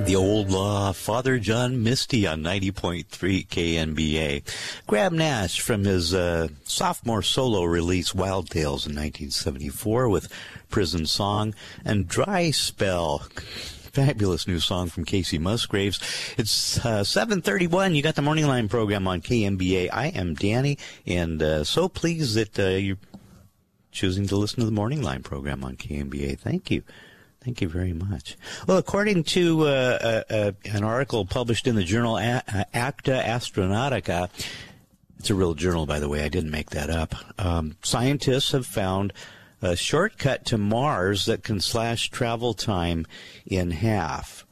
The Old Law, Father John Misty on 90.3 KNBA. Graham Nash from his sophomore solo release Wild Tales in 1974 with Prison Song, and Dry Spell, fabulous new song from Casey Musgraves. It's 7:31. You got the Morning Line program on KNBA. I am Danny, and so pleased that you're choosing to listen to the Morning Line program on KNBA. Thank you. Thank you very much. Well, according to an article published in the journal Acta Astronautica, it's a real journal, by the way, I didn't make that up, scientists have found a shortcut to Mars that can slash travel time in half.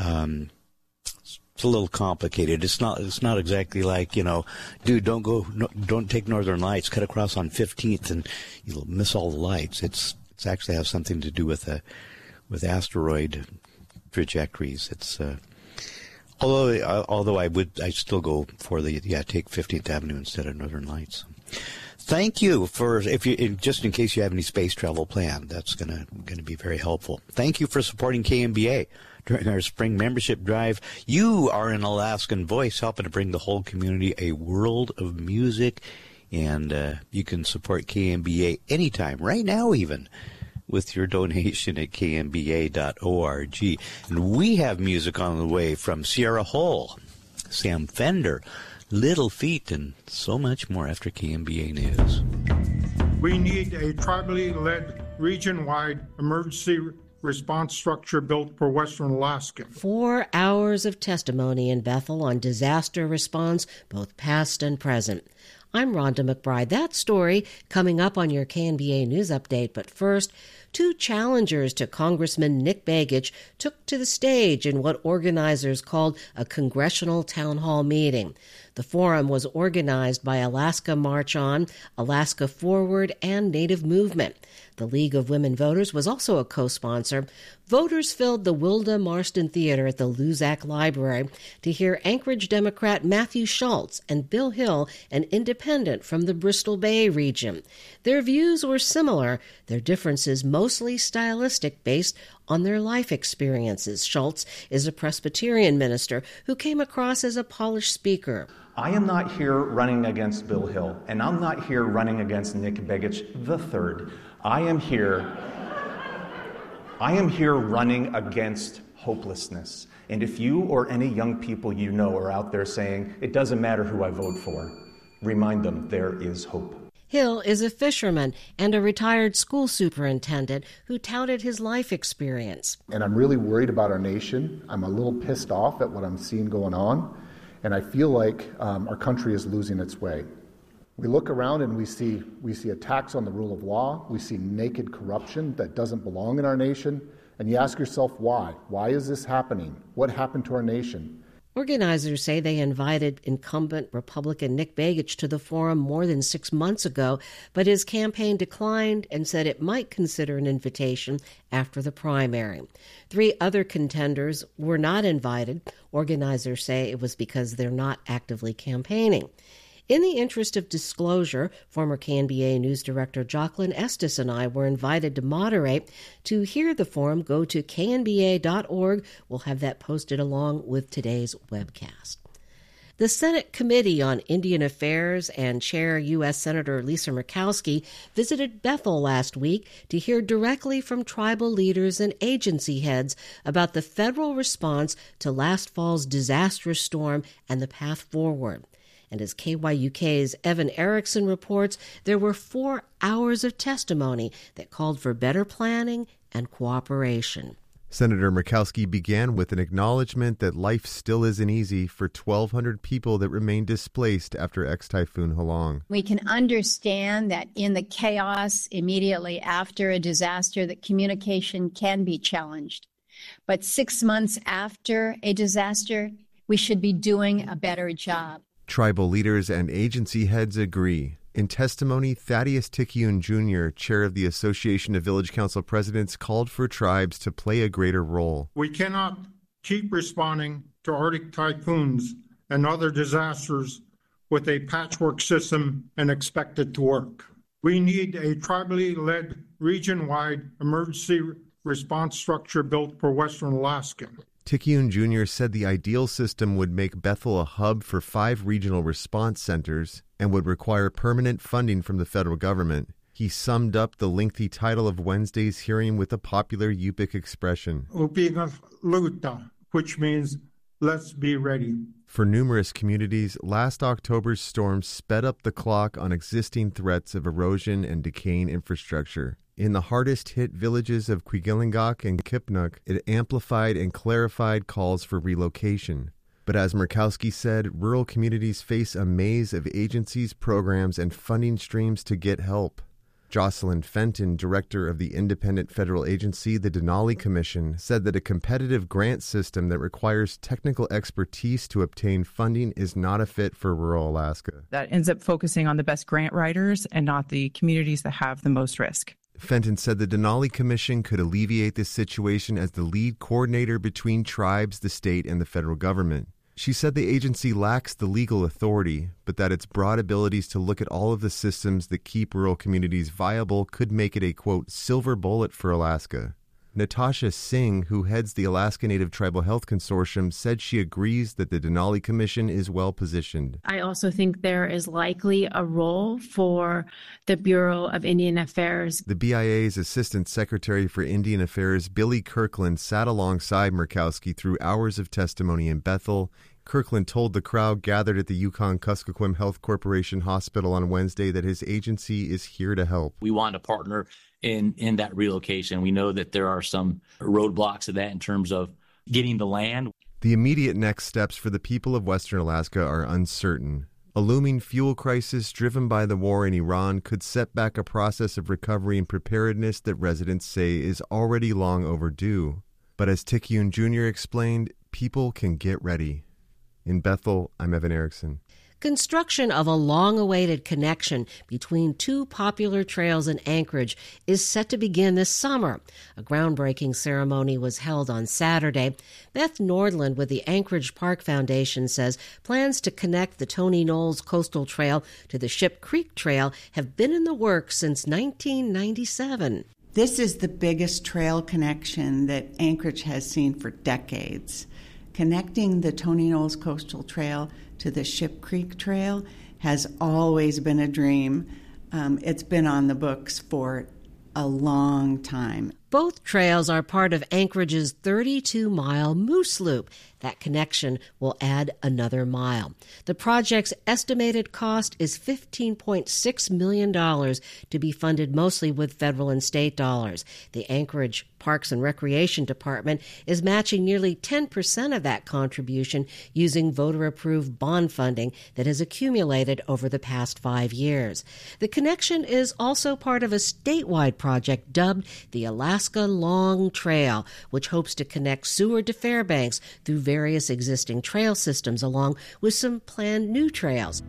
It's a little complicated. It's not exactly like, dude, don't take Northern Lights, cut across on 15th and you'll miss all the lights. It's actually has something to do with asteroid trajectories. It's although I still go for take 15th Avenue instead of Northern Lights. Thank you for just in case you have any space travel planned. That's gonna be very helpful. Thank you for supporting KNBA during our spring membership drive. You are an Alaskan voice helping to bring the whole community a world of music, and you can support KNBA anytime, right now even, with your donation at knba.org. And we have music on the way from Sierra Hull, Sam Fender, Little Feat, and so much more after KNBA News. We need a tribally led, region-wide emergency response structure built for Western Alaska. 4 hours of testimony in Bethel on disaster response, both past and present. I'm Rhonda McBride. That story coming up on your KNBA News Update. But first, 2 challengers to Congressman Nick Begich took to the stage in what organizers called a congressional town hall meeting. The forum was organized by Alaska March On, Alaska Forward, and Native Movement. The League of Women Voters was also a co-sponsor. Voters filled the Wilda Marston Theater at the Luzak Library to hear Anchorage Democrat Matthew Schultz and Bill Hill, an independent from the Bristol Bay region. Their views were similar, their differences mostly stylistic based on their life experiences. Schultz is a Presbyterian minister who came across as a polished speaker. I am not here running against Bill Hill, and I'm not here running against Nick Begich III. I am here running against hopelessness. And if you or any young people you know are out there saying, it doesn't matter who I vote for, remind them there is hope. Hill is a fisherman and a retired school superintendent who touted his life experience. And I'm really worried about our nation. I'm a little pissed off at what I'm seeing going on. And I feel like our country is losing its way. We look around and we see attacks on the rule of law. We see naked corruption that doesn't belong in our nation. And you ask yourself, why? Why is this happening? What happened to our nation? Organizers say they invited incumbent Republican Nick Begich to the forum more than 6 months ago, but his campaign declined and said it might consider an invitation after the primary. 3 other contenders were not invited. Organizers say it was because they're not actively campaigning. In the interest of disclosure, former KNBA News Director Jocelyn Estes and I were invited to moderate. To hear the forum, go to knba.org. We'll have that posted along with today's webcast. The Senate Committee on Indian Affairs and Chair U.S. Senator Lisa Murkowski visited Bethel last week to hear directly from tribal leaders and agency heads about the federal response to last fall's disastrous storm and the path forward. And as KYUK's Evan Erickson reports, there were 4 hours of testimony that called for better planning and cooperation. Senator Murkowski began with an acknowledgement that life still isn't easy for 1,200 people that remain displaced after ex-Typhoon Halong. We can understand that in the chaos immediately after a disaster, that communication can be challenged. But 6 months after a disaster, we should be doing a better job. Tribal leaders and agency heads agree. In testimony, Thaddeus Tikyun Jr., chair of the Association of Village Council Presidents, called for tribes to play a greater role. We cannot keep responding to Arctic typhoons and other disasters with a patchwork system and expect it to work. We need a tribally led, region-wide emergency response structure built for Western Alaska. Tikyun Jr. said the ideal system would make Bethel a hub for 5 regional response centers and would require permanent funding from the federal government. He summed up the lengthy title of Wednesday's hearing with a popular Yupik expression, Upiga Luta, which means let's be ready. For numerous communities, last October's storm sped up the clock on existing threats of erosion and decaying infrastructure. In the hardest-hit villages of Quigilingak and Kipnuk, it amplified and clarified calls for relocation. But as Murkowski said, rural communities face a maze of agencies, programs, and funding streams to get help. Jocelyn Fenton, director of the independent federal agency, the Denali Commission, said that a competitive grant system that requires technical expertise to obtain funding is not a fit for rural Alaska. That ends up focusing on the best grant writers and not the communities that have the most risk. Fenton said the Denali Commission could alleviate this situation as the lead coordinator between tribes, the state, and the federal government. She said the agency lacks the legal authority, but that its broad abilities to look at all of the systems that keep rural communities viable could make it a, quote, silver bullet for Alaska. Natasha Singh, who heads the Alaska Native Tribal Health Consortium, said she agrees that the Denali Commission is well positioned. I also think there is likely a role for the Bureau of Indian Affairs. The BIA's Assistant Secretary for Indian Affairs, Billy Kirkland, sat alongside Murkowski through hours of testimony in Bethel. Kirkland told the crowd gathered at the Yukon-Kuskokwim Health Corporation Hospital on Wednesday that his agency is here to help. We want to partner in that relocation. We know that there are some roadblocks to that in terms of getting the land. The immediate next steps for the people of Western Alaska are uncertain. A looming fuel crisis driven by the war in Iran could set back a process of recovery and preparedness that residents say is already long overdue. But as Tikyun Jr. explained, people can get ready. In Bethel, I'm Evan Erickson. Construction of a long-awaited connection between 2 popular trails in Anchorage is set to begin this summer. A groundbreaking ceremony was held on Saturday. Beth Nordland with the Anchorage Park Foundation says plans to connect the Tony Knowles Coastal Trail to the Ship Creek Trail have been in the works since 1997. This is the biggest trail connection that Anchorage has seen for decades. Connecting the Tony Knowles Coastal Trail to the Ship Creek Trail has always been a dream. It's been on the books for a long time. Both trails are part of Anchorage's 32-mile Moose Loop. That connection will add another mile. The project's estimated cost is $15.6 million to be funded mostly with federal and state dollars. The Anchorage Parks and Recreation Department is matching nearly 10% of that contribution using voter-approved bond funding that has accumulated over the past 5 years. The connection is also part of a statewide project dubbed the Alaska Long Trail, which hopes to connect Seward to Fairbanks through various existing trail systems along with some planned new trails.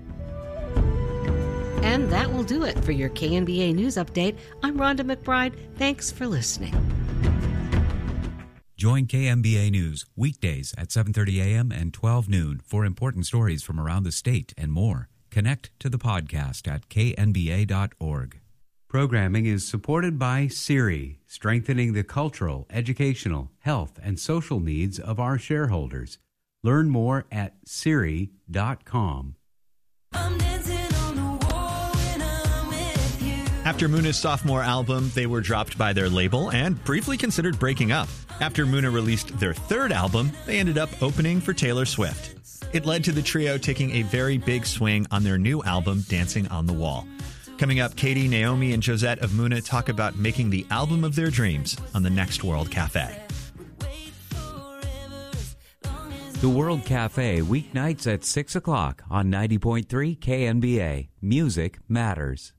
And that will do it for your KNBA News Update. I'm Rhonda McBride. Thanks for listening. Join KNBA News weekdays at 7:30 a.m. and 12 noon for important stories from around the state and more. Connect to the podcast at knba.org. Programming is supported by Siri, strengthening the cultural, educational, health, and social needs of our shareholders. Learn more at Siri.com. After Muna's sophomore album, they were dropped by their label and briefly considered breaking up. After Muna released their third album, they ended up opening for Taylor Swift. It led to the trio taking a very big swing on their new album, Dancing on the Wall. Coming up, Katie, Naomi, and Josette of Muna talk about making the album of their dreams on the Next World Cafe. The World Cafe, weeknights at 6 o'clock on 90.3 KNBA. Music matters.